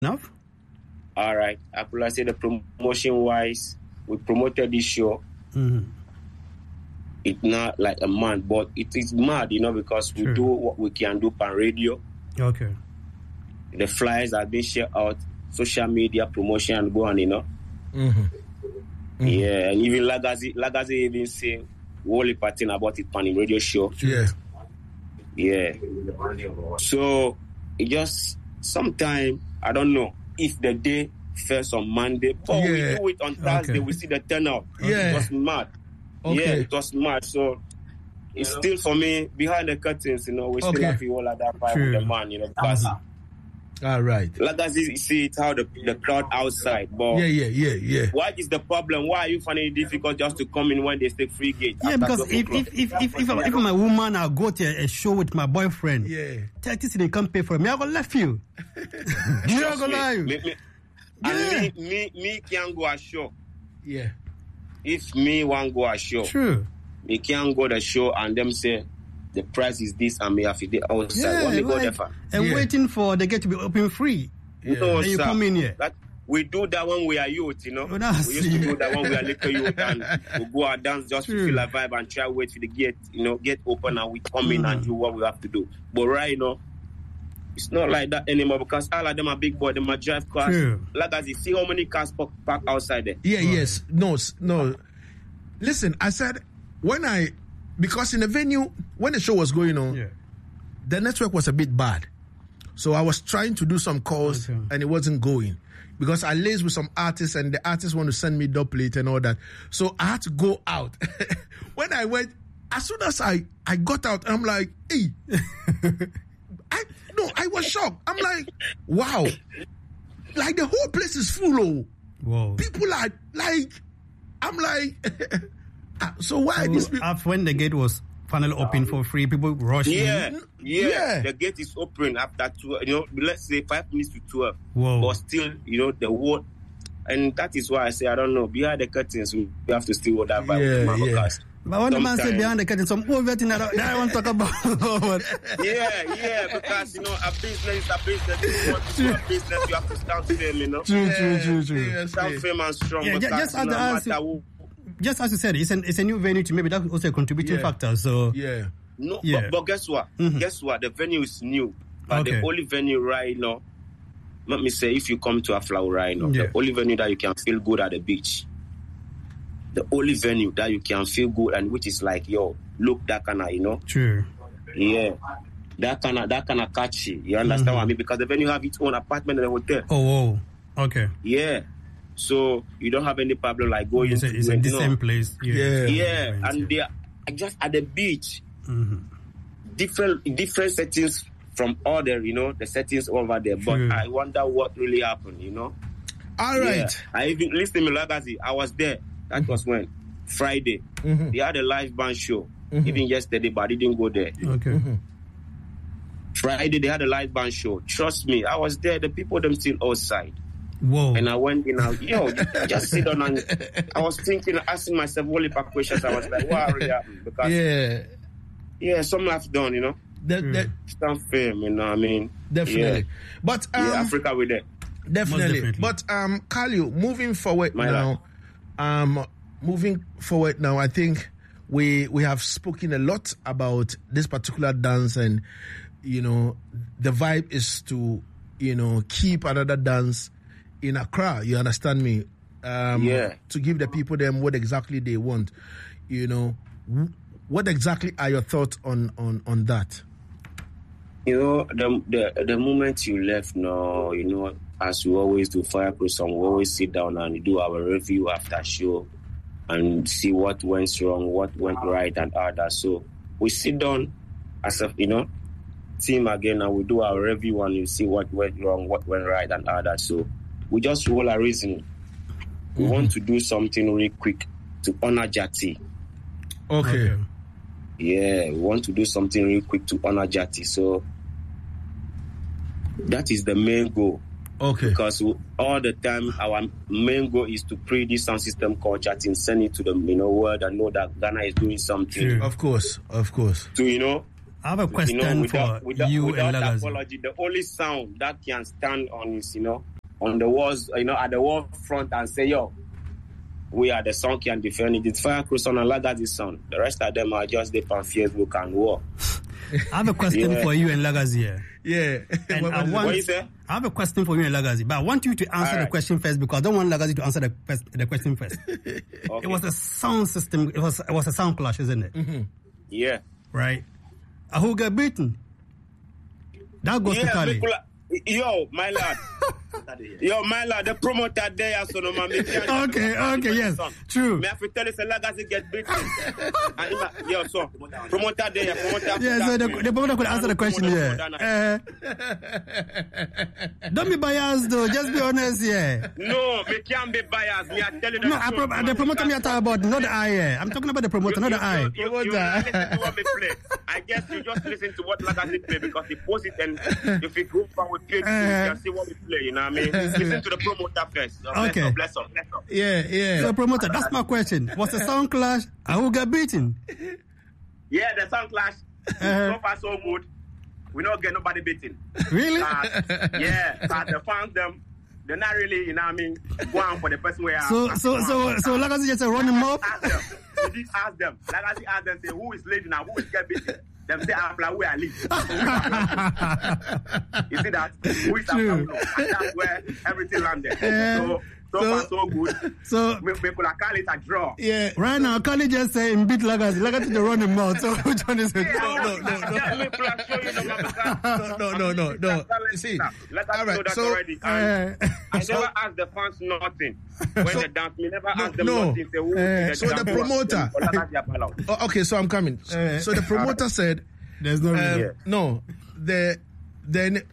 enough? All right. I could say the promotion-wise, we promoted this show. It's not like a month, but it is mad, because we do what we can do on radio. Okay. The flyers have been shared out, social media promotion and go on, Yeah, and even Lagazi even say Wally Patin about it on the radio show. Yeah. So it just sometime I don't know if the day first on Monday, but we do it on Thursday. We see the turnout. It was mad. Yeah, it was mad. So it's still for me behind the curtains. We still have all of that fight with the man. Because all right. Lagazi see it how the crowd outside, but what is the problem? Why are you finding it difficult just to come in when they take free gate? Yeah, because if my woman I go to a show with my boyfriend, 30 cents they can't pay for me, I will left you. You are gonna lie. Me can't go a show. Yeah. If me want go a show, me can't go the show and them say the price is this and me have to do outside. When me go there for? And waiting for the gate to be open free. No, and you come in here. We do that when we are youth, We used to do that when we are little youth and we go and dance just to feel a vibe and try wait for the gate, get open and we come in and do what we have to do. But right now, it's not like that anymore because all of them are big boys, they might drive cars. Like as you see how many cars park outside there. Yes. No. Listen, I said because in the venue, when the show was going on, the network was a bit bad. So I was trying to do some calls and it wasn't going. Because I liaised with some artists and the artists want to send me dub plate and all that. So I had to go out. When I went, as soon as I got out, I'm like, hey. I was shocked. I'm like, wow. Like the whole place is full. Whoa. People are like, I'm like, so why these people? After when the gate was finally open for free, people rush in. Yeah. The gate is open after 12, let's say 5 minutes to 12. Whoa. But still, the word. And that is why I say, I don't know, behind the curtains, we have to still hold that vibe. But when the man said behind the curtains, some over thing that I want to talk about. Because, a business is a business. If you want to do a business, you have to stand firm, True. Stand firm and strong. Yeah, because, just as you said, it's a new venue to maybe that's also a contributing factor. So but guess what? Guess what? The venue is new, but the only venue right now. Let me say, if you come to Aflau right now, the only venue that you can feel good at the beach. The only venue that you can feel good and which is like, look, that kind of, True. Yeah. That kind of catchy. You understand what I mean? Because the venue have its own apartment in the hotel. Oh, okay. Yeah. So you don't have any problem like going it's in the same place. Yeah. And they are just at the beach. Different settings from other, the settings over there. But I wonder what really happened, All right. Yeah. I even listened to Lagazi. I was there. That was when? Friday. They had a live band show. Even yesterday, but I didn't go there. Okay. Friday, they had a live band show. Trust me, I was there. The people, them still outside. Whoa. And I went in and, just sit down and I was thinking, asking myself all the questions. I was like, what really happened? Because, something I've done, Stand firm, I mean. Definitely. Yeah. But, Africa with it. Definitely. But, Kalio, moving forward now, I think we have spoken a lot about this particular dance and, the vibe is to, keep another dance in Accra, you understand me? To give the people them what exactly they want. What exactly are your thoughts on that? The moment you left now, as we always do, Fire Crew Song, we always sit down and do our review after show and see what went wrong, what went right, and all that. So we sit down as a, team again and we do our review and you see what went wrong, what went right, and all that. So we just roll a reason. We want to do something really quick to honor Jati. Okay. Yeah, we want to do something really quick to honor Jati. So that is the main goal. Okay. Because all the time, our main goal is to create this sound system called Jati and send it to the world and know that Ghana is doing something. True. Of course. To, I have a question for you without and Lagazi. apology, the only sound that can stand on is, on the walls, at the wall front and say, yo, we are the Sonky and defending it. It's Fire Crew son and Lagazi son. The rest of them are just dip on Facebook and war. I have a question for you and Lagazi here. Yeah. And what you say? I have a question for you and Lagazi, but I want you to answer the question first because I don't want Lagazi to answer the question first. Okay. It was a sound system. It was a sound clash, isn't it? Mm-hmm. Yeah. Right. Who got beaten? That goes to Kali. Yo, my lad. The promoter there, so no man. Okay, yes, true. Me have to tell you, say Lagazi get beaten. Yo, so promoter there, Yeah, so the promoter could answer the question here. Don't be biased though. Just be honest here. No, me can't be biased. Me are telling you. No, the promoter me are talking about, not the eye. Here. I'm talking about the promoter, not the eye. You listen to what me play. I guess you just listen to what Lagazi play because he post it, and if he go back with play, you can see what we play. You know what I mean? Listen to the promoter first. Okay. Bless up. Yeah. So promoter, that's my question. Was the sound clash? Who got beaten? Yeah, the sound clash. So far so good. We don't get nobody beaten. Really? Yeah. The fans they're not really, you know what I mean, going for the person where. So Lagazi just run him up. Ask them. Lagazi ask them, say who is lady now, who is get beaten. Them say Afla where I live. You see that? Who is Afla? And that's where everything landed. So far so good. So we could call it a draw. Yeah. Right now, Kali just saying beat Lagazi. Lagazi to run him out. So which one is it? No. See, all right. So I never asked the fans nothing when they dance. Me never asked them nothing. So the promoter. Okay, so I'm coming. So the promoter said, "There's no no." Then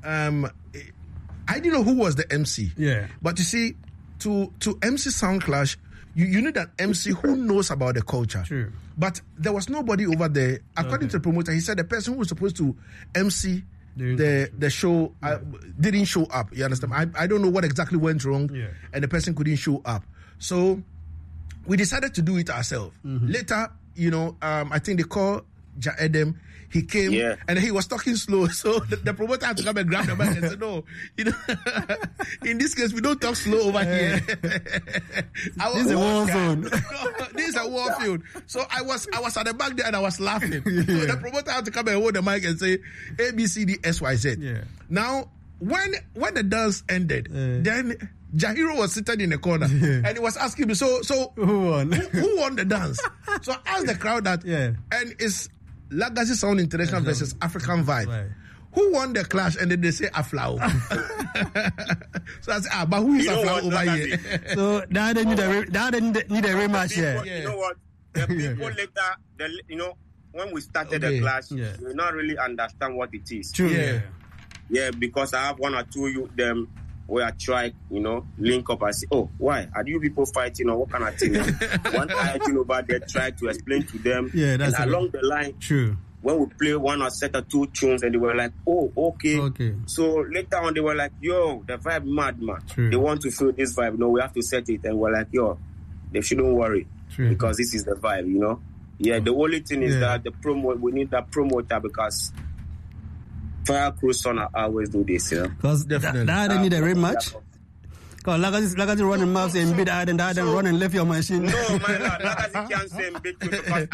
I didn't know who was the MC. Yeah. But you see, to MC Sound Clash, you need an MC who knows about the culture. True. But there was nobody over there. According to the promoter, he said the person who was supposed to MC the show didn't show up. You understand? I don't know what exactly went wrong, and the person couldn't show up. So we decided to do it ourselves. Mm-hmm. Later, I think they called Ja Edem. He came and he was talking slow, so the promoter had to come and grab the mic and say, "No, in this case, we don't talk slow over here. This is a war zone. This is a war field." So I was at the back there and I was laughing. So the promoter had to come and hold the mic and say, "A, B, C, D, S, Y, Z." Yeah. Now, when the dance ended, then Jahiro was sitting in the corner and he was asking me, "So who won? Who won the dance?" So I asked the crowd that, and it's Lagazi Sound International versus African Vibe. Right. Who won the clash? And then they say Aflao. So I said, but who is Aflao over here? So now they need a rematch here. You know what? The people later, when we started the clash, we not really understand what it is. True. Yeah, because I have one or two them where I try, link up and say, "Oh, why? Are you people fighting or what kind of thing?" One fighting over there, try to explain to them. Yeah, that's and along the line. True. When we play one or set or two tunes and they were like, "Oh, okay." So later on they were like, "Yo, the vibe mad, man. True. They want to feel this vibe. No, we have to set it." And we're like, "Yo, they shouldn't worry." True. Because this is the vibe, Yeah, the only thing is that we need that promoter because Fire Crew son always do this, Because that need a rematch. Because Lagazi running mouths and beat Aden run and left your machine. No, my lord, Lagazi can't say beat you because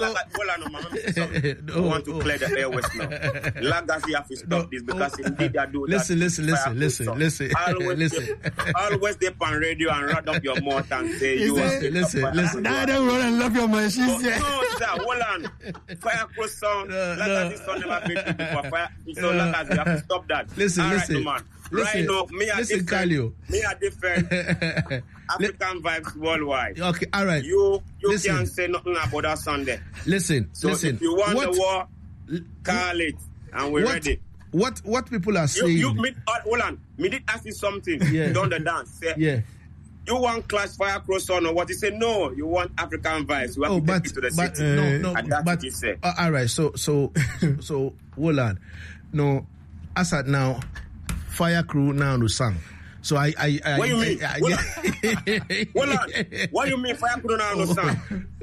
I want to clear the airways now. Lagazi have to stop this because indeed they do that. Listen. Always dip on radio and run up your mouth and say listen. Aden run and left your machine. No, sir, hold on. Fire Crew son, Lagazi son never beat you before. So Lagazi have to stop that. Listen. Man. Right now, me are different African vibes worldwide. Okay, all right. You can't say nothing about that Sunday. Listen. If you want the war, call it, and we're ready. What people are saying? Hold on. Me did ask you something. Done the dance. Say, you want Clash Fire Crew son or what? He said no. You want African vibes. You have to take it to the city. But you say. All right. So hold on. No, as at now. Fire Crew now to sing. So what you mean? Hold on. What do you mean fire couldn't understand?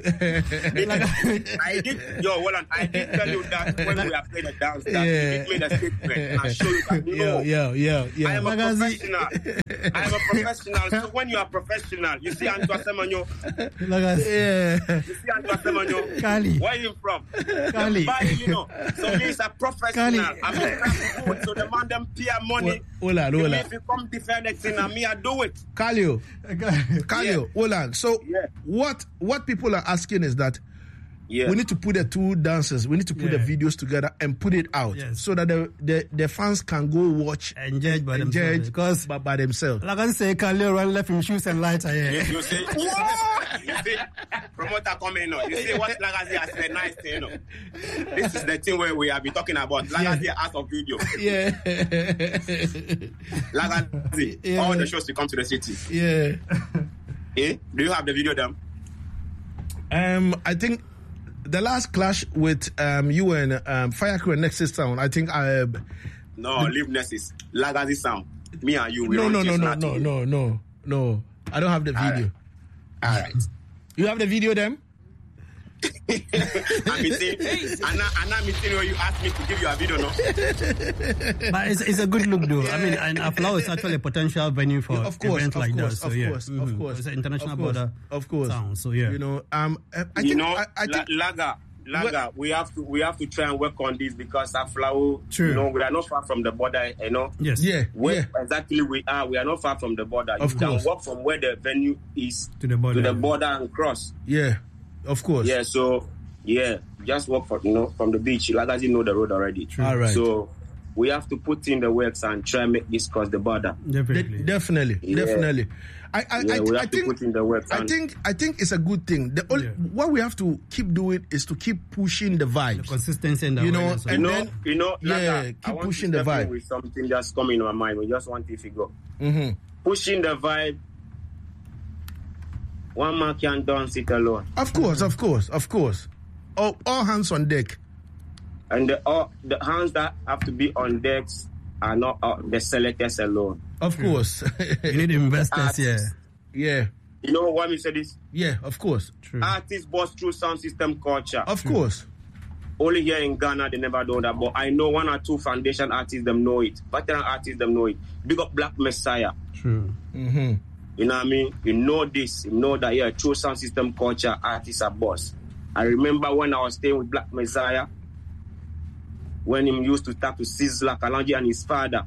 I did tell you that when we are playing the dance, that you did make a statement. I show you that, Yeah. I am a professional. So when you are professional, you see Antoine Semenyo. You see Antoine Semenyo. Kali. Where are you from? Kali. So he's a professional. I'm a so the man them pay money. If you come defend it, and me, I do it. Kalio, hold on. So what people are asking is that we need to put the two dances, we need to put the videos together and put it out so that the fans can go watch and judge by themselves. Because by themselves. Like I say, Kalio run left him shoes and lighter. You see, what? You see, promoter coming now. You see what Lagazi has said, nice thing. This is the thing where we have been talking about. Lagazi out of video. Lagazi, all the shows to come to the city. Do you have the video done? I think the last clash with you and Fire Crew and Nexus Sound, I think no, leave Nexus. Lagazi Sound. Me and you. No. I don't have the video. All right. You have the video, them? I'm meeting where you asked me to give you a video, no? But it's a good look, though. I mean, and Aflao is actually a potential venue for events like that. So, of course. It's an international border sound, so yeah. Laga, we have to try and work on this because Aflao, we are not far from the border, Yes. Where exactly we are not far from the border. You can walk from where the venue is to the border and cross. Yeah. Of course. Yeah, so just walk from the beach. Lagazi know the road already. All right. So we have to put in the works and try and make this cross the border. Definitely. I think put in the works. I think it's a good thing. What we have to keep doing is to keep pushing the vibes, the consistency, and keep pushing the vibe. With something just coming in my mind, we just want to go. Pushing the vibe. One man can't dance it alone. Of course. All hands on deck. And the hands that have to be on decks are not the selectors alone. Of course. You need investors, Yeah. You know why we say this? Yeah, of course. True. Artists boss through sound system culture. Of course. Only here in Ghana, they never do that. But I know one or two foundation artists, them know it. Veteran artists, them know it. Big up Black Messiah. True. You know what I mean? You know this. You know that, true sound system culture, artists are boss. I remember when I was staying with Black Messiah, when he used to talk to Sizzla, Kalonji and his father.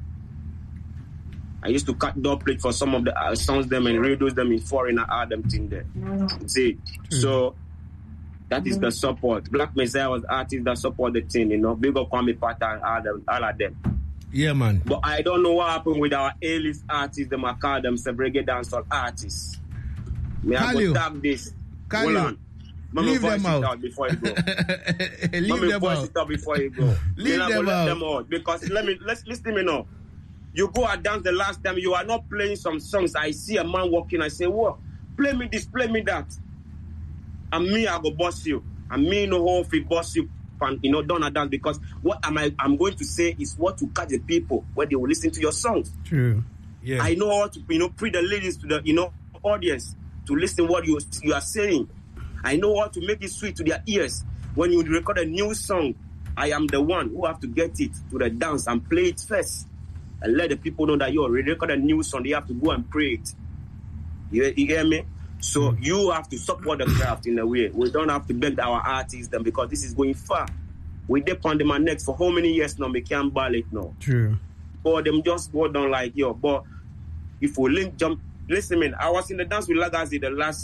I used to cut door plate for some of the songs them and radios them in foreign and add them thing there. See? So, that is the support. Black Messiah was artists that support the thing, Big up Kwame Pata and all of them. Yeah, man. But I don't know what happened with our A-list artists, them I call themselves reggae dancehall artists. May I go tag this? Hold on. Leave them out before you go. Leave them out before you go. Leave them out. Because let's listen to me now. You go and dance the last time, you are not playing some songs. I see a man walking, I say, whoa, play me this, play me that. And me, I go boss you. And me, if we boss you, don't dance, because what I'm going to say is what to catch the people when they will listen to your songs. True. Yeah. I know how to pre the ladies to the audience to listen what you are saying. I know how to make it sweet to their ears. When you record a new song, I am the one who have to get it to the dance and play it first. And let the people know that you already record a new song, they have to go and pray it. You hear me? So you have to support the craft in a way. We don't have to beg our artists them because this is going far. We depend on them next for how many years now? We can't ball it now. True. Or them just go down like but if we link jump, listen, man. I was in the dance with Lagazi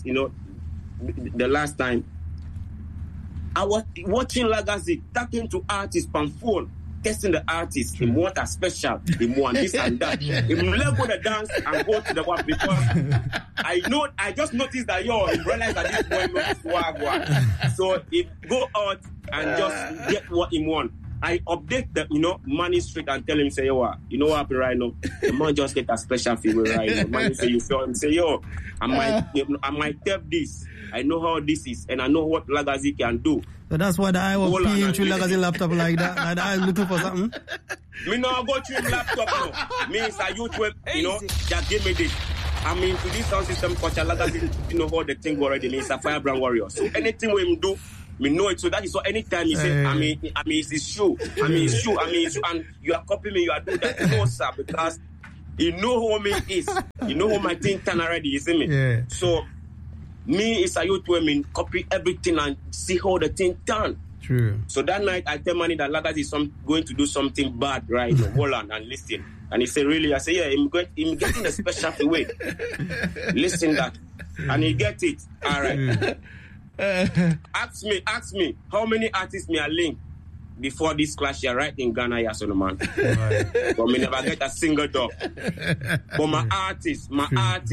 the last time. I was watching Lagazi talking to artists on phone, testing the artists. He want a special, he want this and that. He let go the dance and go to the one because I just noticed that he realized that this boy knows swag. So he go out and just get what he want. I update the Money Street and tell him, say, what happened right now? The man just get a special figure right now. Money say, you feel him, say, I might tap this. I know how this is, and I know what Lagazi can do. So that's why the eye was peeing through Lagazi laptop like that. Like the eye looking for something. Me no go through laptop now. Me is a youth web, just give me this. I mean, to this sound system culture, Lagasi, you know how the thing already. He's a firebrand warrior. So anything we do, we know it. So that is what anytime he say, I mean, it's his shoe. And you are copying me, you are doing that. No, sir, because you know who me is. You know who my thing turn already, you see me? Yeah. So, me is a youth women copy everything and see how the thing turn. True. So that night, I tell Manny that Lagasi is going to do something bad, right? Hold on and listen. And he said, really? I say, yeah, I'm getting a special way. Listen that. And he get it. All right. Ask me, how many artists me are linked before this clash here, right in Ghana, yeah, Solomon. Right. But me never get a single dog. But my artist, we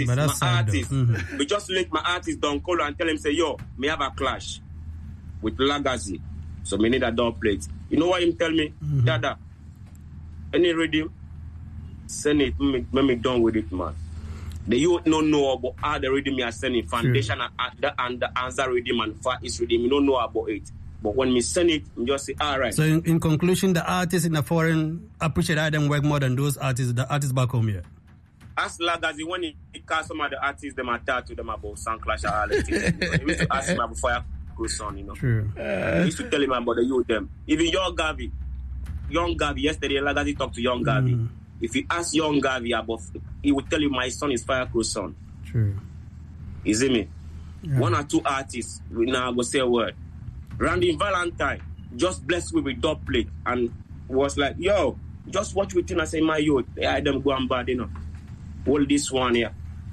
just link my artist Don Colo and tell him, say, yo, me have a clash with Lagasi. So me need a dog plate. You know what him tell me? Dada, any rhythm, send it, me done with it, man. The youth don't know about how the rhythm you are sending, foundation and the answer rhythm and Far East rhythm, you don't know about it. But when we send it, you just say, all right. So in conclusion, the artists in the foreign appreciate them work more than the artists back home here. Ask Lagasi when he cast some of the artists, them attack to them about Sound Clash and all that things. He used to ask him about Fire Son, you know. True. He used to tell him about the youth them. Even Young Gavi, yesterday Lagasi talked to Young Gavi. If you ask Young Gavi about, he would tell you my son is Fire Son. True. You see me? Yeah. One or two artists, we now go say a word. Randy Valentine just blessed me with dub plate and was like, yo, just watch with him. I say, my youth, I them go and bad, you know. Hold this one here.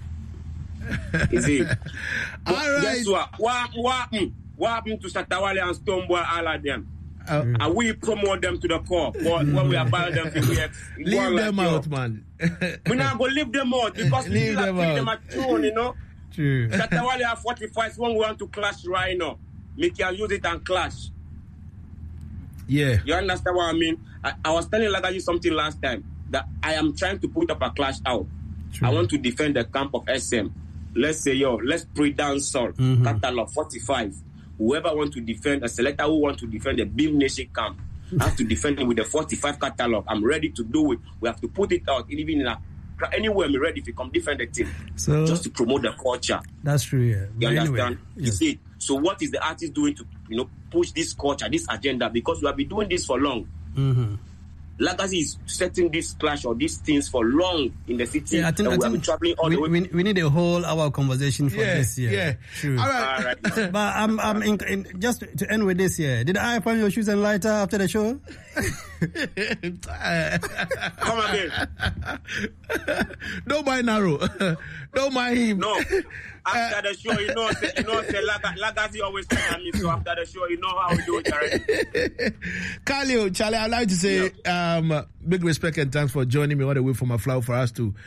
Is it? All right. Guess what? What happened to Shatawale and Stoneboy, all of them? And we promote them to the core. But when we about them, leave them out, man. We're not going to leave them out because we still have them at tune, you know. True. Shatawale have 45 when we want to clash right now. We can use it and clash. Yeah. You understand what I mean? I was telling Lagasi something last time that I am trying to put up a clash out. True. I want to defend the camp of SM. Let's say, let's pre dancehall catalog 45. Whoever want to defend, a selector who want to defend the Beam Nation camp, have to defend it with the 45 catalog. I'm ready to do it. We have to put it out, even in anywhere I'm ready if you come defend the team. So, just to promote the culture. That's true, yeah. You understand? Anyway, yes. You see, so what is the artist doing to, push this culture, this agenda? Because we have been doing this for long. Lagasi is setting this clash or these things for long in the city. Yeah, I think been traveling all the way. We need a whole hour conversation for this year. Yeah, true. All right. But I'm just to end with this year. Did I find your shoes and lighter after the show? Come again. Don't mind Naro. Don't mind him. No. After the show, Lagasi always tell me. So after the show, you know how we do it already. Khalil, Charlie, I'd like to say big respect and thanks for joining me all the way from Aflau for us to,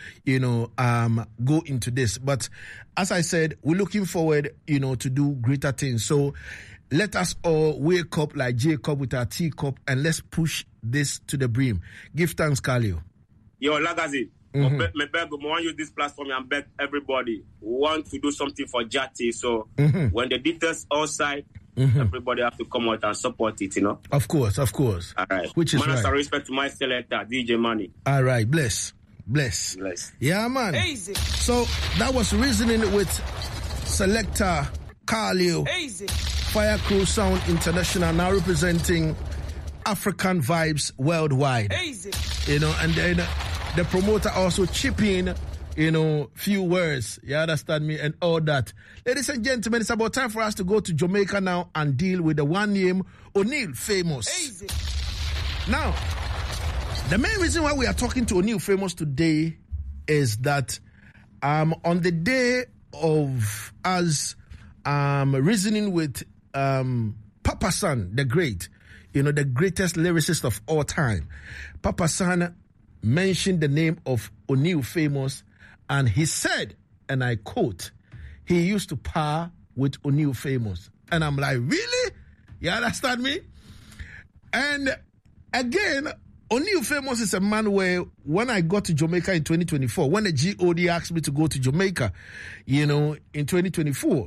go into this. But as I said, we're looking forward, to do greater things. So let us all wake up like Jacob with our teacup and let's push this to the brim. Give thanks, Khalil. Yo, Lagasi. I want to use this platform and beg everybody. We want to do something for Jati. So when the details outside, everybody have to come out and support it, Of course. All right. Which is right. Respect to my selector, DJ Money. All right. Bless. Yeah, man. Easy. So that was Reasoning with selector Khalil. Easy. Fire Crew Sound International, now representing African vibes worldwide. Easy. And then the promoter also chip in, few words. You understand me? And all that. Ladies and gentlemen, it's about time for us to go to Jamaica now and deal with the one name, O'Neal Famous. Easy. Now, the main reason why we are talking to O'Neal Famous today is that on the day of us reasoning with Papa San, the great, the greatest lyricist of all time, Papa San mentioned the name of O'Neal Famous, and he said, and I quote, he used to par with O'Neal Famous. And I'm like, really? You understand me? And again, O'Neal Famous is a man where when I got to Jamaica in 2024, when the GOD asked me to go to Jamaica, in 2024,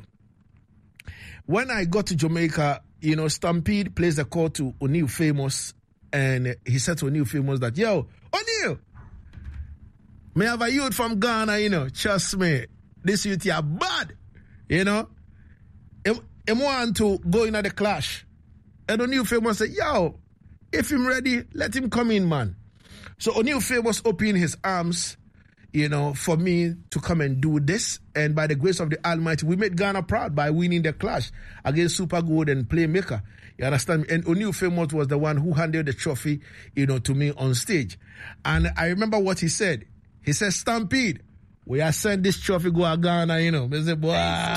when I got to Jamaica, Stampede plays a call to O'Neal Famous, and he said to O'Neal Famous that, yo, O'Neal, Me have a youth from Ghana, you know. Trust me. This youth here bad. You know. He want to go in at the clash. And O'Neal Famous said, yo, if him ready, let him come in, man. So O'Neal Famous opened his arms, you know, for me to come and do this. And by the grace of the Almighty, we made Ghana proud by winning the clash against Super Gold and Playmaker. You understand me? And O'Neal Famous was the one who handed the trophy, you know, to me on stage. And I remember what he said. He said, Stampede, we are send this trophy go to Ghana, you know. I said, boy.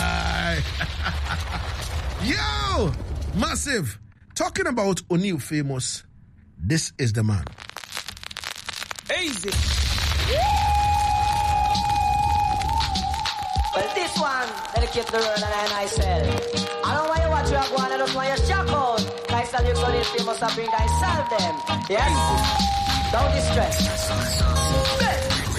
Yo, massive. Talking about O'Neal Famous, this is the man. Easy. Well, this one, dedicate to the world and I said, I don't want you watch your one, I just want you check out. I tell you, O'Neal Famous, I bring I solve them. Yes? Don't distress.